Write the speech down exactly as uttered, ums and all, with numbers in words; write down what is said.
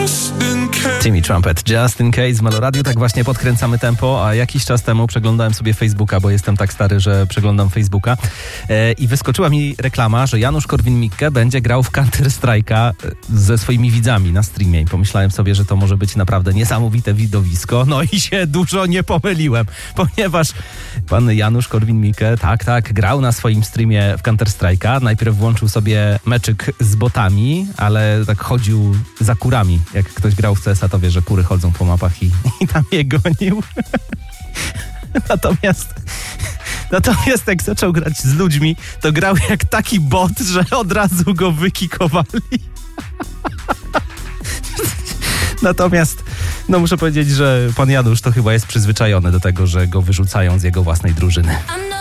Timmy Trumpet, Just in Case, Meloradio. Tak właśnie podkręcamy tempo, a jakiś czas temu przeglądałem sobie Facebooka, bo jestem tak stary, że przeglądam Facebooka e, i wyskoczyła mi reklama, że Janusz Korwin-Mikke będzie grał w Counter-Strike'a ze swoimi widzami na streamie i pomyślałem sobie, że to może być naprawdę niesamowite widowisko, no i się dużo nie pomyliłem, ponieważ pan Janusz Korwin-Mikke, tak, tak, grał na swoim streamie w Counter-Strike'a, najpierw włączył sobie meczyk z botami, ale tak chodził za kurami, jak ktoś grał w C S a, to wie, że kury chodzą po mapach i, i tam je gonił. Natomiast Natomiast jak zaczął grać z ludźmi, to grał jak taki bot, że od razu go wykikowali. Natomiast no muszę powiedzieć, że pan Janusz to chyba jest przyzwyczajony do tego, że go wyrzucają z jego własnej drużyny.